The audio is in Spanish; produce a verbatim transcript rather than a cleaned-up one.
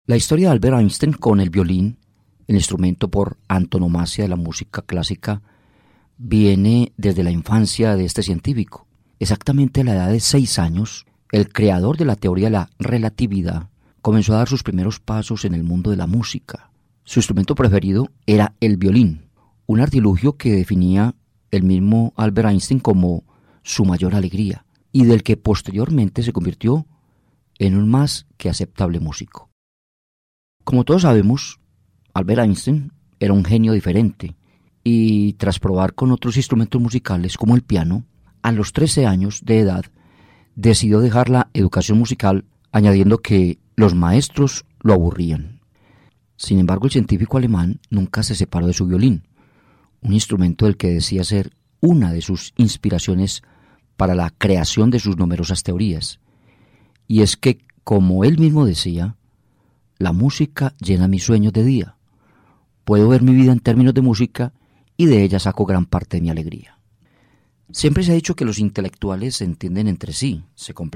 La historia de Albert Einstein con el violín, el instrumento por antonomasia de la música clásica, viene desde la infancia de este científico. Exactamente a la edad de seis años, el creador de la teoría de la relatividad comenzó a dar sus primeros pasos en el mundo de la música. Su instrumento preferido era el violín, un artilugio que definía el mismo Albert Einstein como su mayor alegría y del que posteriormente se convirtió en un más que aceptable músico. Como todos sabemos, Albert Einstein era un genio diferente y tras probar con otros instrumentos musicales como el piano, a los trece años de edad decidió dejar la educación musical añadiendo que los maestros lo aburrían. Sin embargo, el científico alemán nunca se separó de su violín, un instrumento del que decía ser una de sus inspiraciones para la creación de sus numerosas teorías. Y es que, como él mismo decía, la música llena mis sueños de día. Puedo ver mi vida en términos de música y de ella saco gran parte de mi alegría. Siempre se ha dicho que los intelectuales se entienden entre sí, se complementan.